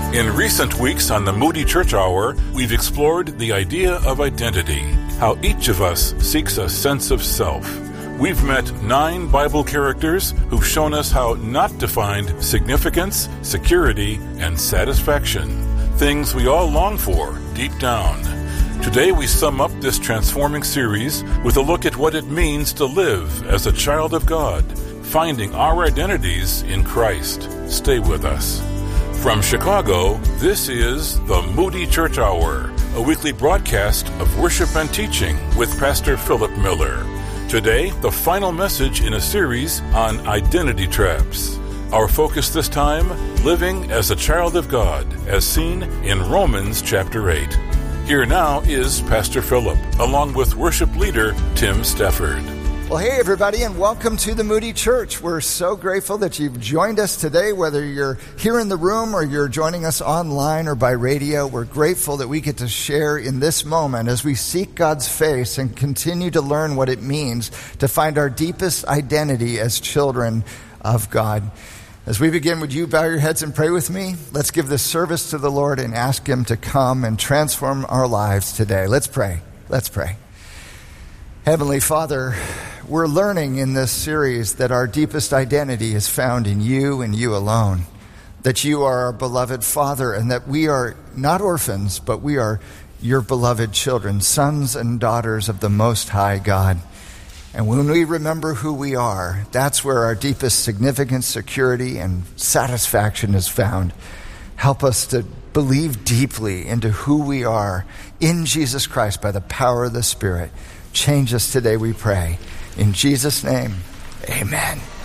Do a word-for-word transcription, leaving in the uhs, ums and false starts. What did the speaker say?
In recent weeks on the Moody Church Hour, we've explored the idea of identity, how each of us seeks a sense of self. We've met nine Bible characters who've shown us how not to find significance, security, and satisfaction, things we all long for deep down. Today we sum up this transforming series with a look at what it means to live as a child of God, finding our identities in Christ. Stay with us. From Chicago, this is the Moody Church Hour, a weekly broadcast of worship and teaching with Pastor Philip Miller. Today, the final message in a series on identity traps. Our focus this time, living as a child of God, as seen in Romans chapter eight. Here now is Pastor Philip, along with worship leader Tim Stafford. Well, hey, everybody, and welcome to the Moody Church. We're so grateful that you've joined us today, whether you're here in the room or you're joining us online or by radio. We're grateful that we get to share in this moment as we seek God's face and continue to learn what it means to find our deepest identity as children of God. As we begin, would you bow your heads and pray with me? Let's give this service to the Lord and ask Him to come and transform our lives today. Let's pray. Let's pray. Heavenly Father, we're learning in this series that our deepest identity is found in you and you alone, that you are our beloved Father, and that we are not orphans, but we are your beloved children, sons and daughters of the Most High God. And when we remember who we are, that's where our deepest significance, security, and satisfaction is found. Help us to believe deeply into who we are in Jesus Christ by the power of the Spirit. Change us today, we pray. In Jesus' name, amen.